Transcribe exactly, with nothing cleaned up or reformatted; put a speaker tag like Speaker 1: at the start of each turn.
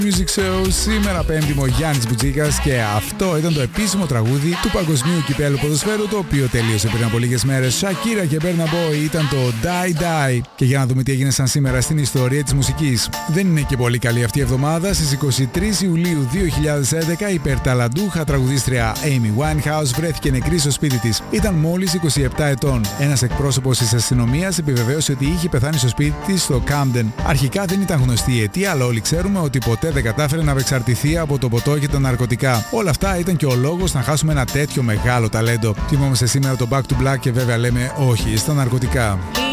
Speaker 1: Music Show. Σήμερα Πέμπτη μου ο Γιάννης Μπουτζίκας και αυτό ήταν το επίσημο τραγούδι του Παγκοσμίου Κυπέλλου Ποδοσφαίρου, το οποίο τελείωσε πριν από λίγες μέρες. Shakira και Burna Boy ήταν το Die Die. Και για να δούμε τι έγινε σαν σήμερα στην ιστορία της μουσικής. Δεν είναι και πολύ καλή αυτή η εβδομάδα. Στις είκοσι τρεις Ιουλίου δύο χιλιάδες έντεκα η υπερταλαντούχα τραγουδίστρια Amy Winehouse βρέθηκε νεκρή στο σπίτι της. Ήταν μόλις είκοσι επτά ετών. Ένας εκπρόσωπος της αστυνομίας επιβεβαίωσε ότι είχε πεθάνει στο σπίτι της στο Camden. Αρχικά δεν ήταν γνωστή η αιτία, αλλά όλοι ξέρουμε ότι ποτέ δεν κατάφερε να απεξαρτηθεί από το ποτό και τα ναρκωτικά. Όλα αυτά ήταν και ο λόγος να χάσουμε ένα τέτοιο μεγάλο ταλέντο. Θυμόμαστε σήμερα το Back to Black και βέβαια λέμε όχι στα ναρκωτικά.